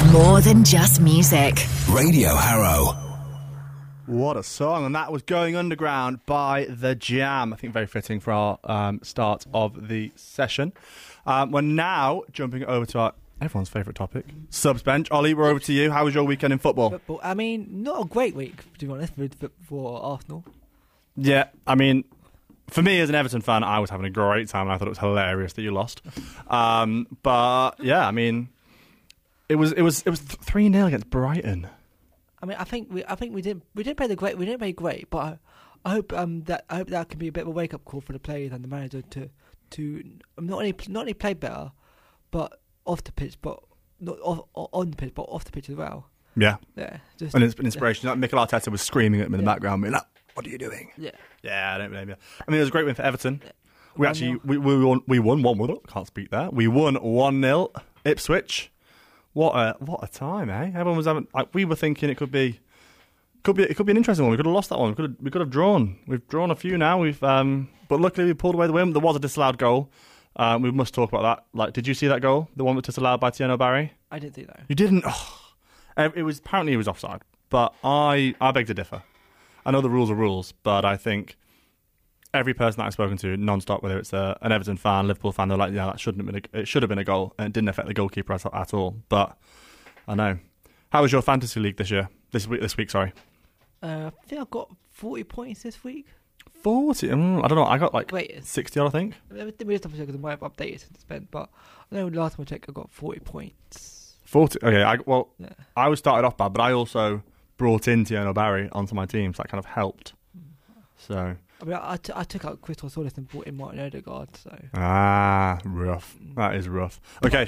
More than just music. Radio Harrow. What a song, and that was Going Underground by The Jam. I think very fitting for our start of the session. We're now jumping over to our everyone's favourite topic, subs bench. Ollie, we're over to you. How was your weekend in football? I mean, not a great week, to be honest, for Arsenal. Yeah, I mean, for me as an Everton fan, I was having a great time, and I thought it was hilarious that you lost. But yeah, I mean, it was 3-0 against Brighton. I mean, I think we didn't play great, but I hope that can be a bit of a wake up call for the players and the manager to not only play better, but off the pitch, but not on the pitch, but off the pitch as well. Yeah, just and it's an inspiration. Like Mikel Arteta was screaming at him in the background, being like, "What are you doing?" Yeah, I don't blame you. I mean, it was a great win for Everton. Yeah. We won 1-1. Can't speak there. We won 1-0. Ipswich. What a time, eh? Everyone was having. We were thinking it could be an interesting one. We could have lost that one. We could have drawn. We've drawn a few now. But luckily we pulled away the win. There was a disallowed goal. We must talk about that. Like, did you see that goal? The one that was disallowed by Tieno Barry? I didn't see that. You didn't? Oh. Apparently it was offside. But I beg to differ. I know the rules are rules, but I think every person that I've spoken to non-stop, whether it's an Everton fan, Liverpool fan, they're like, yeah, it should have been a goal, and it didn't affect the goalkeeper at all. But I know. How was your fantasy league this week? Sorry. I think I got 40 points this week. 40? I don't know. I got 60 odd, I think. We just have to check because I might have updated since then. But I know last time I checked, I got 40 points. 40? Okay. I was started off bad, but I also brought in Tieno Barry onto my team, so that kind of helped. So. I mean, I took out Crystal Solis and brought in Martin Odegaard. So. Rough. That is rough. Okay.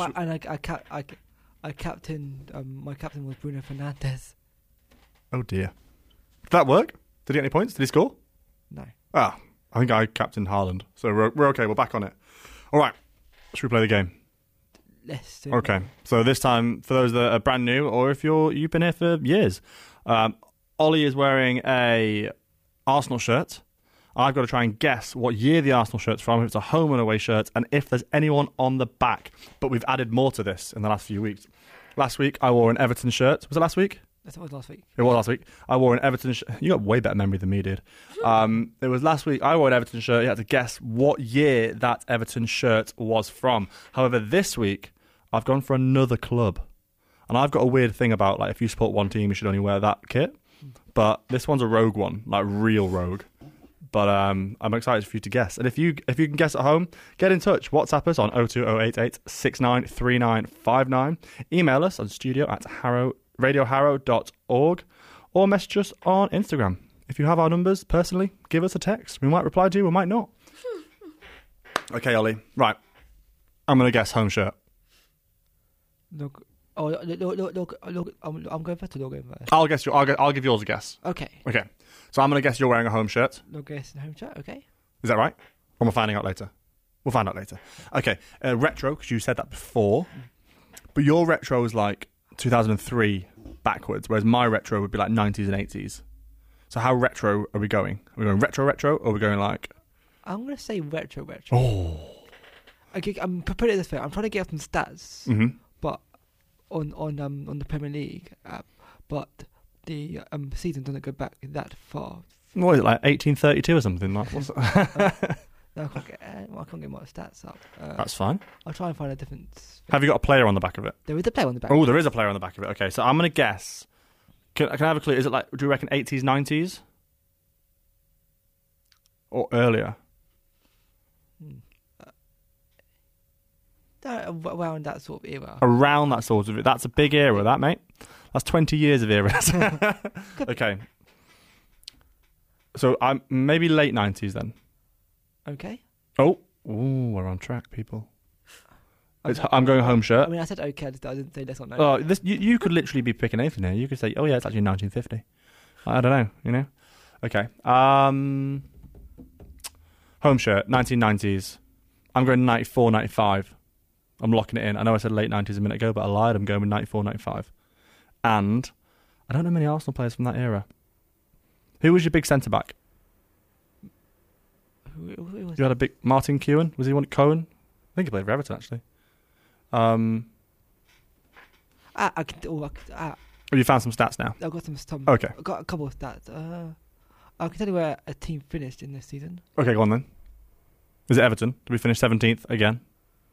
I captained. My captain was Bruno Fernandes. Oh dear. Did that work? Did he get any points? Did he score? No. I think I captained Haaland. So we're okay. We're back on it. All right. Should we play the game? Let's do Okay. So this time, for those that are brand new, or if you've been here for years, Ollie is wearing a Arsenal shirt. I've got to try and guess what year the Arsenal shirt's from, if it's a home and away shirt, and if there's anyone on the back. But we've added more to this in the last few weeks. Last week, I wore an Everton shirt. Was it last week? Yes, it was last week. It was last week. I wore an Everton shirt. You got way better memory than me did. It was last week. I wore an Everton shirt. You had to guess what year that Everton shirt was from. However, this week, I've gone for another club. And I've got a weird thing about, like, if you support one team, you should only wear that kit. But this one's a rogue one, like real rogue. But I'm excited for you to guess. And if you can guess at home, get in touch. WhatsApp us on 02088 693959. Email us on studio@radioharrow.org, or message us on Instagram. If you have our numbers personally, give us a text. We might reply to you, we might not. Okay, Ollie. Right. I'm going to guess home shirt. Look, I'm going first or you're going first? I'll give yours a guess. Okay. So I'm going to guess you're wearing a home shirt. No guessing home shirt, okay. Is that right? Or we're finding out later? We'll find out later. Okay. Retro, because you said that before. But your retro is like 2003 backwards, whereas my retro would be like 90s and 80s. So how retro are we going? Are we going retro, or are we going like... I'm going to say retro. Oh. Okay, put it this way. I'm trying to get some stats, but on the Premier League app, but the season doesn't go back that far. What is it, like 1832 or something? Like, what's No, I can't get my stats up. That's fine. I'll try and find a difference. Have you got a player on the back of it? There is a player on the back. Oh, there is a player on the back of it. Okay, so I'm going to guess. Can I have a clue? Is it like, do you reckon 80s, 90s? Or earlier? Around that sort of era. Around that sort of... That's a big era, that, mate. That's 20 years of eras. Okay. So I'm maybe late 90s then. Okay. Oh, we're on track, people. I'm going home shirt. I mean, I said okay, I didn't say yes or no. Oh, you could literally be picking anything here. You could say, oh yeah, it's actually 1950. I don't know, you know? Okay. Home shirt, 1990s. I'm going 94, 95. I'm locking it in. I know I said late 90s a minute ago, but I lied. I'm going with 94, 95. And I don't know many Arsenal players from that era. Who was your big centre-back? Who was You had a big... Martin Keown? Was he one? Cohen? I think he played for Everton, actually. Have you found some stats now? I've got some. Okay. I've got a couple of stats. I can tell you where a team finished in this season. Okay, go on then. Is it Everton? Did we finish 17th again?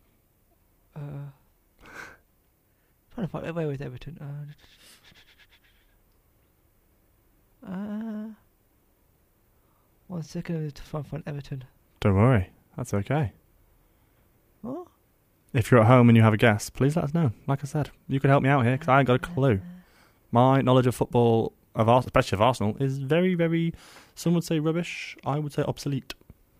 Trying to find where was Everton. 1 second to find Everton. Don't worry. That's okay. What? If you're at home and you have a guess, please let us know. Like I said, you could help me out here because I ain't got a clue. My knowledge of football, especially of Arsenal, is very, very, some would say rubbish. I would say obsolete.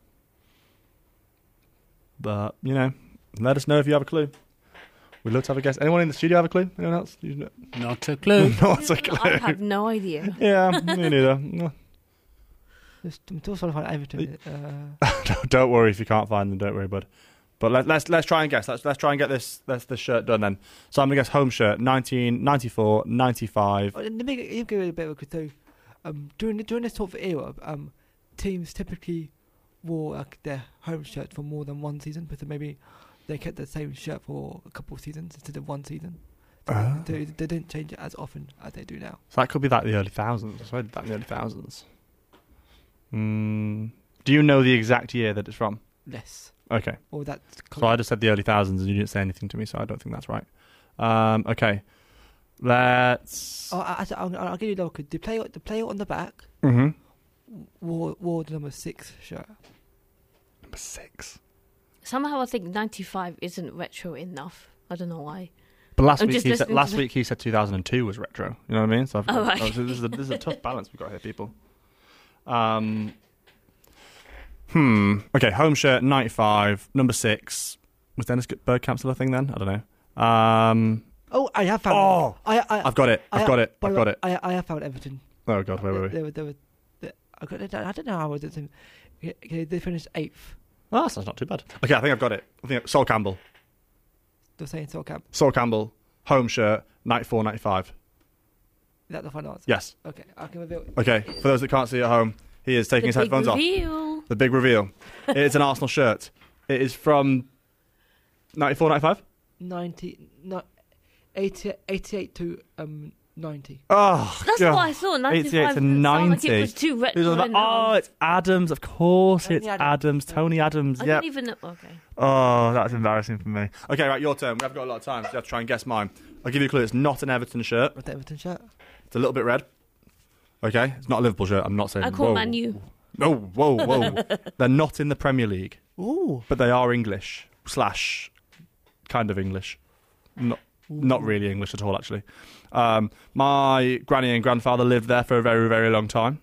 But, let us know if you have a clue. We'd love to have a guess. Anyone in the studio have a clue? Anyone else? Not a clue. Not a clue. I have no idea. Yeah, me neither. No. I'm still trying to find Everton. Don't worry if you can't find them. Don't worry, bud. But let's try and guess. Let's try and get this shirt done then. So I'm gonna guess home shirt 1994, 95. Let me give it a bit of a clue. During this sort of era, teams typically wore their home shirt for more than one season, but maybe they kept the same shirt for a couple of seasons instead of one season. They didn't change it as often as they do now. So that could be like the early thousands. I swear that in the early thousands. Do you know the exact year that it's from? Yes. Okay. Or that. So I just said the early thousands and you didn't say anything to me, so I don't think that's right. Okay. Let's. I'll give you a look. The player on the back wore the number 6 shirt. Number 6. Somehow I think 95 isn't retro enough. I don't know why. But last week he said 2002 was retro. You know what I mean? So right. This is a tough balance we've got here, people. Okay, home shirt 95, number 6. Was Dennis Bergkamp still a thing then? I don't know. I have found. I've got it. I've got it. I have found Everton. Oh God, wait. I don't know how I was it. They finished 8th. Oh, that's not too bad. Okay, I think I've got it. Sol Campbell. They're saying Sol Campbell. Sol Campbell, home shirt, 94, 95. Is that the final answer? Yes. Okay, I can reveal it. Okay, for those that can't see at home, he is taking his headphones off. The big reveal. It's an Arsenal shirt. It is from 94, 95? 88 to 90. Oh, that's God. what I thought. 88 to 90. Like it was too retro. It's Adams, of course. It's Adams. Tony Adams. I Yep. didn't even know. Okay. Oh, that's embarrassing for me. Okay, right, your turn. We've got a lot of time, so you have to try and guess mine. I'll give you a clue. It's not an Everton shirt. What's the Everton shirt? It's a little bit red. Okay, it's not a Liverpool shirt. I'm not saying. I call Man U. No, whoa. They're not in the Premier League. Ooh. But they are English / kind of English. Not really English at all, actually. My granny and grandfather lived there for a very, very long time.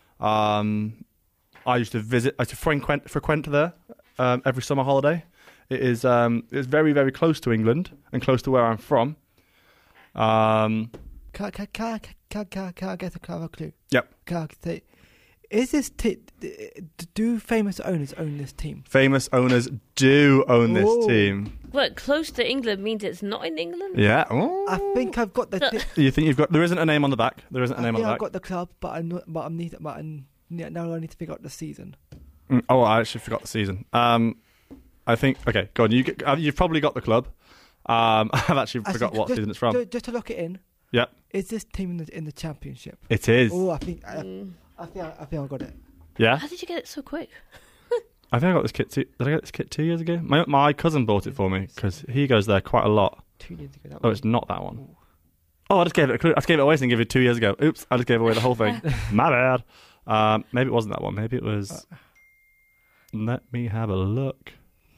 I used to frequent there every summer holiday. It's very, very close to England and close to where I'm from. Can I get a clue? Yep. Can I say, is this do famous owners own this team? Famous owners do own this team. What, close to England means it's not in England? Yeah. I think I've got the. You think you've got? There isn't a name on the back. There isn't a name on the back. I've got the club, but now I need to figure out the season. I actually forgot the season. I think. Okay, go on. You've probably got the club. I've actually forgot what season it's from. Just to lock it in. Yep. Is this team in the championship? It is. Oh, I think I got it. Yeah. How did you get it so quick? I think I got this kit. Did I get this kit 2 years ago? My cousin bought it for me because he goes there quite a lot. 2 years ago. It's not that one. Oh, I just gave it a clue. I just gave it away and gave it 2 years ago. Oops, I just gave away the whole thing. My bad. Maybe it wasn't that one. Maybe it was. Let me have a look.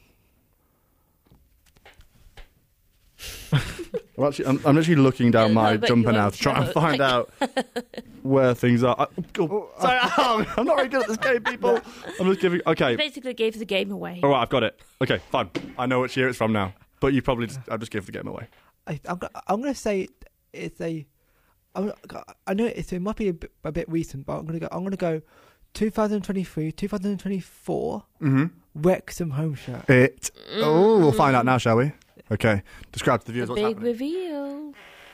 I'm actually looking down my jumper now to try and find out where things are. Sorry, I'm not very good at this game, people. I'm just giving. Okay. You basically gave the game away. All right, I've got it. Okay, fine. I know which year it's from now. But you probably I just gave the game away. I'm going to say it's a. I know it might be a bit recent, but I'm going to go 2023, 2024. Wrexham home shirt. We'll find out now, shall we? Okay. Describe to the viewers what's happening. Big reveal.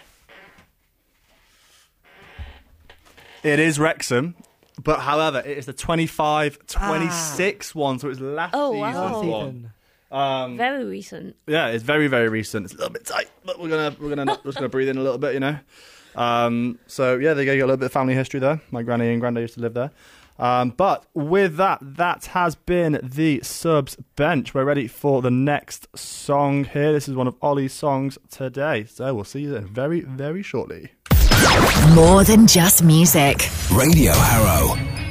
It is Wrexham, but however, it is the 25-26 one, so it's last season's one. Very recent. Yeah, it's very, very recent. It's a little bit tight, but we're just gonna breathe in a little bit, you know. So yeah, they got a little bit of family history there. My granny and granddad used to live there. But with that has been the Subs Bench. We're ready for the next song here. This is one of Ollie's songs today. So we'll see you very, very shortly. More than just music. Radio Harrow.